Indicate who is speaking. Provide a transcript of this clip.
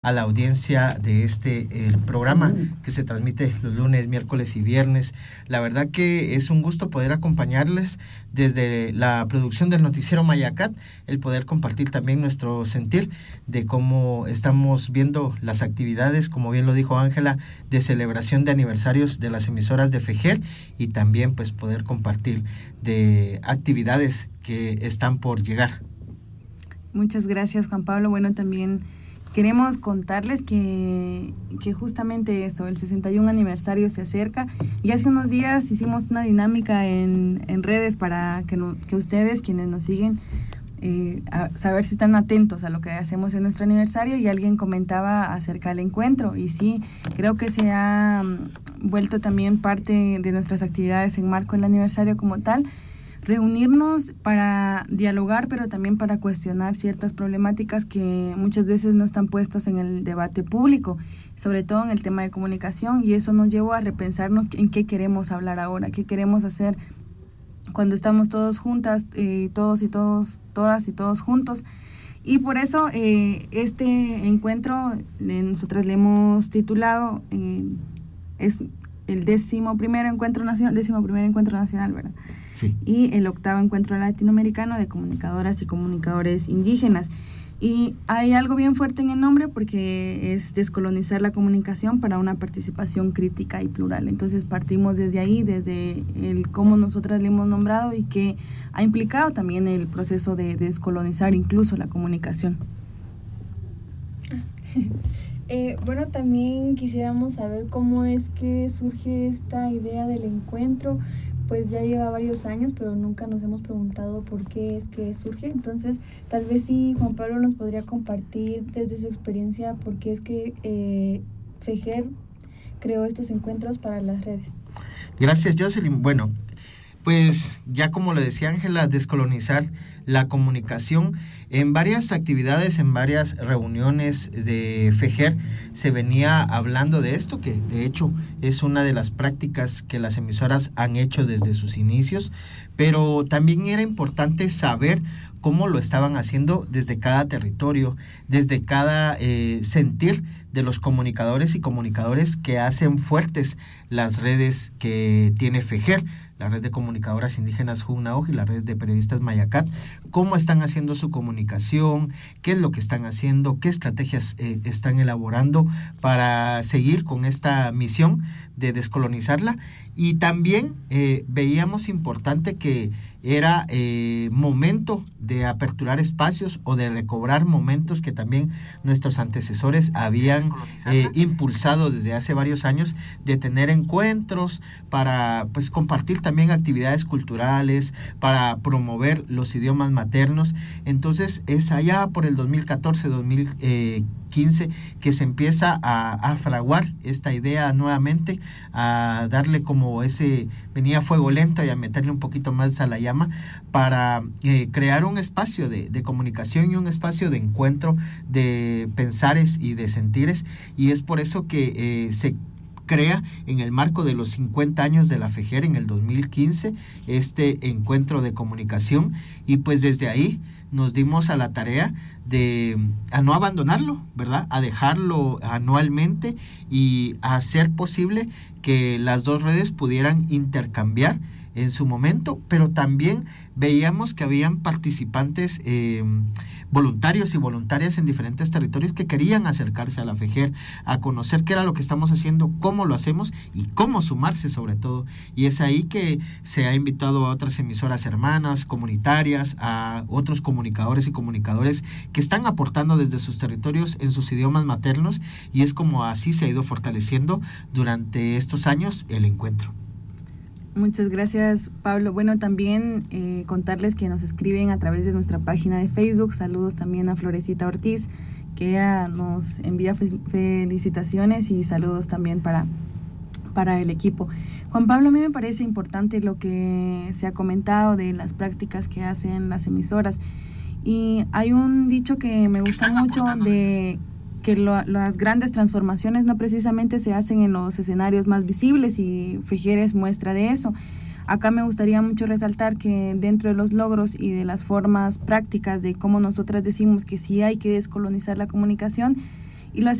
Speaker 1: a la audiencia de el programa que se transmite los lunes, miércoles y viernes. La verdad que es un gusto poder acompañarles desde la producción del noticiero Mayacat, el poder compartir también nuestro sentir de cómo estamos viendo las actividades, como bien lo dijo Ángela, de celebración de aniversarios de las emisoras de FEJER, y también pues poder compartir de actividades que están por llegar.
Speaker 2: Muchas gracias, Juan Pablo. Bueno, también queremos contarles que justamente eso, el 61 aniversario se acerca, y hace unos días hicimos una dinámica en redes para que ustedes, quienes nos siguen, saber si están atentos a lo que hacemos en nuestro aniversario, y alguien comentaba acerca del encuentro, y sí, creo que se ha vuelto también parte de nuestras actividades en marco del aniversario como tal, reunirnos para dialogar, pero también para cuestionar ciertas problemáticas que muchas veces no están puestas en el debate público, sobre todo en el tema de comunicación, y eso nos llevó a repensarnos en qué queremos hablar ahora, qué queremos hacer cuando estamos todos juntas, todas y todos juntos. Y por eso este encuentro nosotras le hemos titulado, es el 11º encuentro nacional, ¿verdad?
Speaker 1: Sí.
Speaker 2: Y el 8º encuentro latinoamericano de comunicadoras y comunicadores indígenas. Y hay algo bien fuerte en el nombre, porque es descolonizar la comunicación para una participación crítica y plural. Entonces partimos desde ahí, desde el cómo nosotras le hemos nombrado y que ha implicado también el proceso de descolonizar incluso la comunicación.
Speaker 3: Bueno, también quisiéramos saber cómo es que surge esta idea del encuentro. Pues ya lleva varios años, pero nunca nos hemos preguntado por qué es que surge. Entonces, tal vez sí, Juan Pablo nos podría compartir desde su experiencia por qué es que FEJER creó estos encuentros para las redes.
Speaker 1: Gracias, Jocelyn. Bueno, pues ya como le decía Ángela, descolonizar la comunicación. En varias actividades, en varias reuniones de FEJER se venía hablando de esto, que de hecho es una de las prácticas que las emisoras han hecho desde sus inicios, pero también era importante saber cómo lo estaban haciendo desde cada territorio, desde cada sentir de los comunicadores y comunicadores que hacen fuertes las redes que tiene FEJER, la red de comunicadoras indígenas Junaoj y la red de periodistas Mayacat, cómo están haciendo su comunicación, qué es lo que están haciendo, qué estrategias están elaborando para seguir con esta misión de descolonizarla. Y también veíamos importante que era momento de aperturar espacios o de recobrar momentos que también nuestros antecesores habían impulsado desde hace varios años, de tener encuentros para pues compartir también actividades culturales, para promover los idiomas maternos. Entonces es allá por el 2014-2015 que se empieza a fraguar esta idea nuevamente, a darle como venía fuego lento y a meterle un poquito más a la llama para crear un espacio de comunicación y un espacio de encuentro de pensares y de sentires, y es por eso que se crea en el marco de los 50 años de la FEJER en el 2015 este encuentro de comunicación, y pues desde ahí nos dimos a la tarea a no abandonarlo, ¿verdad? A dejarlo anualmente y a hacer posible que las dos redes pudieran intercambiar en su momento, pero también veíamos que habían participantes voluntarios y voluntarias en diferentes territorios que querían acercarse a la FEJER, a conocer qué era lo que estamos haciendo, cómo lo hacemos y cómo sumarse sobre todo. Y es ahí que se ha invitado a otras emisoras hermanas, comunitarias, a otros comunicadores y comunicadores que están aportando desde sus territorios en sus idiomas maternos, y es como así se ha ido fortaleciendo durante estos años el encuentro.
Speaker 2: Muchas gracias, Pablo. Bueno, también contarles que nos escriben a través de nuestra página de Facebook. Saludos también a Florecita Ortiz, que ella nos envía felicitaciones, y saludos también para el equipo. Juan Pablo, a mí me parece importante lo que se ha comentado de las prácticas que hacen las emisoras. Y hay un dicho que me gusta mucho, de que las grandes transformaciones no precisamente se hacen en los escenarios más visibles, y FEJER es muestra de eso. Acá me gustaría mucho resaltar que dentro de los logros y de las formas prácticas de cómo nosotras decimos que sí hay que descolonizar la comunicación, y lo